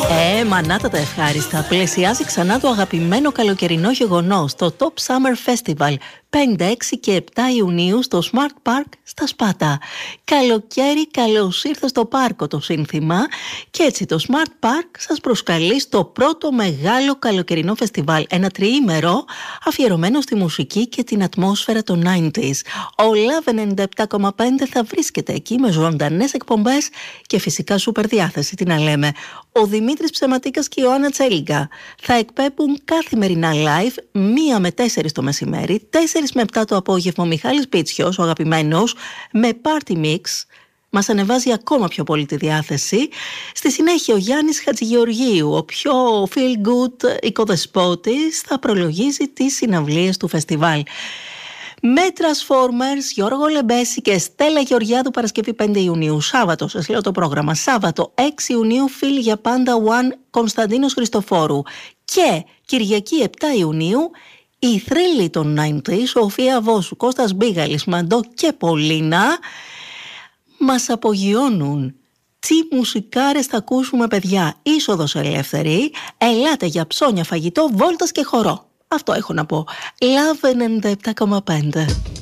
Μανάτα τα ευχάριστα. Πλαισιάζει ξανά το αγαπημένο καλοκαιρινό γεγονός, το Top Summer Festival, 5, 6 και 7 Ιουνίου στο Smart Park στα Σπάτα. Καλοκαίρι, καλώς ήρθε στο πάρκο το σύνθημα, και έτσι το Smart Park σας προσκαλεί στο πρώτο μεγάλο καλοκαιρινό φεστιβάλ, ένα τριήμερο αφιερωμένο στη μουσική και την ατμόσφαιρα των 90s. Ο Love 97,5 θα βρίσκεται εκεί με ζωντανές εκπομπές και φυσικά σούπερ διάθεση, τι να λέμε. Ο Δημήτρης Ψεματίκας και η Ιωάννα Τσέλιγκα θα εκπέμπουν καθημερινά live 1 με 4 το μεσημέρι, 4 με 7 το απόγευμα ο Μιχάλης Πίτσιος, ο αγαπημένος, με party mix. Μας ανεβάζει ακόμα πιο πολύ τη διάθεση. Στη συνέχεια ο Γιάννης Χατζηγεωργίου, ο πιο feel good οικοδεσπότης, θα προλογίζει τις συναυλίες του φεστιβάλ. Με Transformers, Γιώργο Λεμπέση και Στέλλα Γεωργιάδου, Παρασκευή 5 Ιουνίου. Σάββατο, σας λέω το πρόγραμμα. Σάββατο 6 Ιουνίου, φίλοι για πάντα One, Κωνσταντίνος Χριστοφόρου. Και Κυριακή 7 Ιουνίου, οι θρύλοι των 90s, Σοφία Βόσου, Κώστας Μπίγαλης, Μαντό και Πολίνα, μας απογειώνουν. Τι μουσικάρες θα ακούσουμε, παιδιά? Είσοδος ελεύθερη. Ελάτε για ψώνια, φαγητό, βόλτας και χορό. Αυτό έχω να πω. Love 97,5.